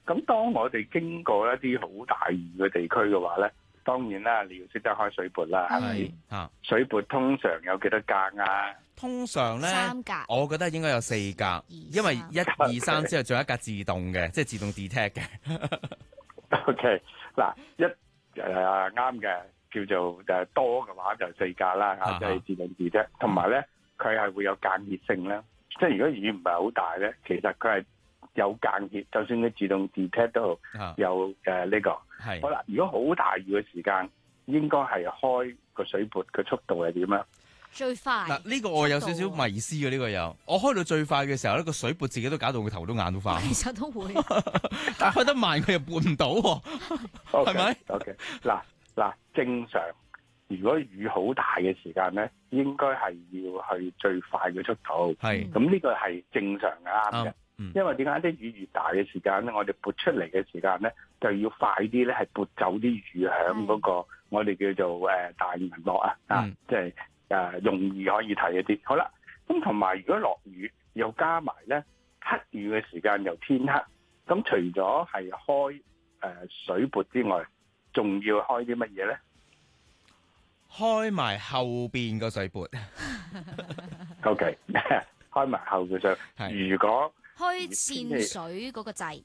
咁當我哋經過一啲好大雨嘅地區嘅話咧，當然啦，你要識得開水撥啦，係咪？ 嚇， 水撥通常有幾多格啊？ 通常咧 3格， 我覺得應該有4格，因為1、2、3之後仲有一格自動嘅，即係自動 detect 嘅。 OK， 嗱啱嘅，叫做多嘅話就4格啦，即係自動 detect，同埋咧佢係會有間歇性啦，即係如果雨唔係好大咧，其實佢係有間歇，就算你自動 detect 都好，有呢個。 係好啦，如果好大雨嘅時間，應該係開個水撥嘅速度係點啊？ 最快嗱，呢個我有少少迷思嘅，呢個有，我開到最快嘅時候咧，個水撥自己都搞到個頭都眼都花。 其實都會， 但係開得慢佢又撥唔到喎，係咪 ？OK， 嗱，正常如果雨好大嘅時間咧，應該係要去最快嘅速度。 係， 咁呢個係正常嘅，啱嘅。因為點解啲雨越大嘅時間咧，我哋撥出嚟嘅時間咧，就要快啲咧，係撥走啲雨響嗰個我哋叫做大銀幕啊，即係容易可以睇一啲。好啦，咁同埋如果落雨又加埋咧黑雨嘅時間又天黑，咁除咗係開水撥之外，仲要開啲乜嘢咧？ 開埋後邊個水撥。 OK， 開埋後嘅水。如果開線水嗰個掣，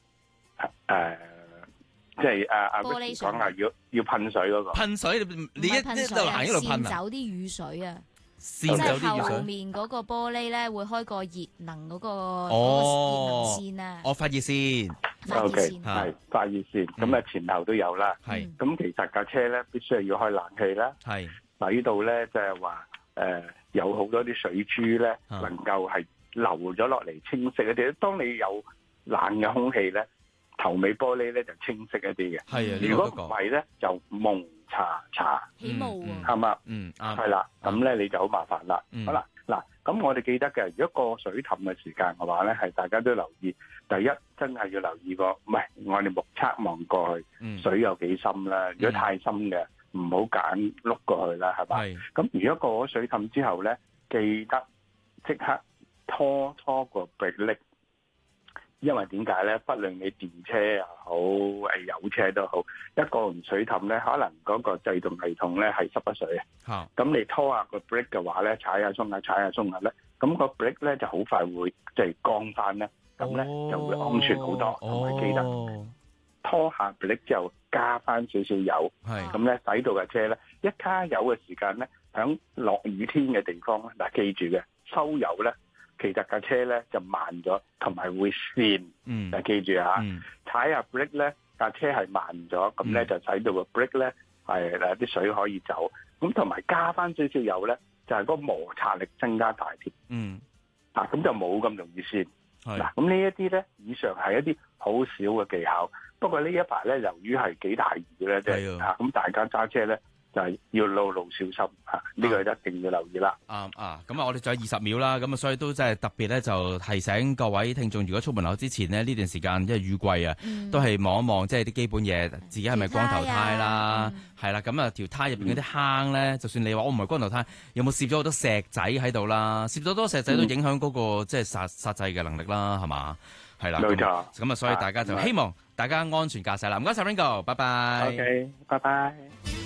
即係玻璃水講下要噴水嗰個。 噴水你一路行一路噴走啲雨水啊！ 即係後面嗰個玻璃咧會開個熱能嗰個熱能線啊！ 發熱線。 OK， 係發熱線，咁啊前後都有啦。 係， 咁其實架車咧必須係要開冷氣啦。 係， 使到咧就係話有好多啲水珠咧能夠係流咗落嚟清晰一啲。當你有冷嘅空氣咧，頭尾玻璃咧就清晰一啲嘅。 係啊， 如果唔係咧就蒙查查起霧喎。 係嘛？ 啱。 係啦，咁咧你就好麻煩啦。好啦，嗱，咁我哋記得嘅，如果過水氹嘅時間嘅話咧，係大家都留意。第一，真係要留意個，唔係我哋目測望過去，水有幾深啦。如果太深嘅，唔好揀碌過去啦，係咪？咁如果過咗水氹之後咧，記得即刻拖個迫力，因為點解咧？不論你電車又好，油車都好，一過完水氹咧，可能嗰個制動系統咧係濕咗水啊。咁你拖下個 brake 嘅話咧，踩下鬆下咧，咁個 brake 咧就好快會即係降翻咧。咁咧就會安全好多，同埋記得拖下 brake 之後加翻少少油，咁咧使到架車咧一加油嘅時間咧，響落雨天嘅地方咧，嗱記住嘅收油咧，其實架車咧就慢咗，同埋會跣，嗱記住嚇，踩下 brake 咧架車係慢咗，咁咧就使到個 brake 咧係啲水可以走，咁同埋加翻少少油咧，就係嗰個摩擦力增加大啲，咁就冇咁容易跣。嗱，咁呢一啲咧，以上係一啲好少嘅技巧。不過呢一排咧，由於係幾大雨咧，即係咁大家揸車咧就係要路小心嚇，呢個一定要留意啦。 咁我哋仲有20秒啦，咁所以都真係特別咧，就提醒各位聽眾，如果出門口之前呢，呢段時間因為雨季啊，都係望一望，即係啲基本嘢，自己係咪光頭胎啦？係啦，咁條胎入邊嗰啲坑咧，就算你話我唔係光頭胎，有冇攝咗好多石仔喺度啦？攝咗好多石仔都影響嗰個即係剎掣嘅能力啦，係嘛？係啦， 冇錯。 咁所以大家就希望大家安全駕駛啦。唔該晒 Ringo，拜拜。 OK，拜拜。